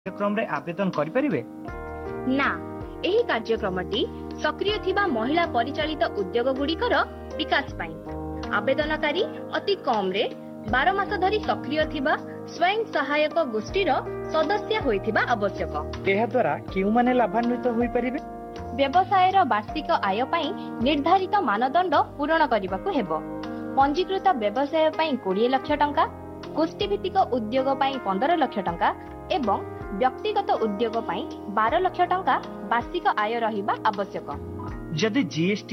कार्यक्रम रे आवेदन करिपारिबे ना एही कार्यक्रमटी सक्रिय थिबा महिला परिचालित उद्योग गुड़िकर विकास पाई आवेदनकारी अति कम रे 12 मास धरी सक्रिय थिबा स्वयं सहायक गोष्ठीर सदस्य होइथिबा आवश्यक। एहा द्वारा केउ माने लाभान्वित होई परिबे व्यवसायर वार्षिक आय पाई निर्धारित मानदंड पूरण करबाकू हेबो। पंजीकृत व्यवसाय पाई 20 लाख टंका, गोष्ठी भित्तिक उद्योग पाई 15 लाख टंका एवं व्यक्तिगत उद्योग पाई 12 लाख टंका वार्षिक आय रहिबा आवश्यक। जदि जीएसटी